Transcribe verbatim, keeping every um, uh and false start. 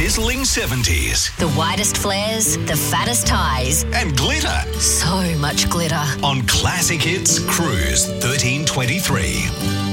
Sizzling seventies. The widest flares, the fattest ties. And glitter. So much glitter. On Classic Hits Cruise thirteen twenty-three.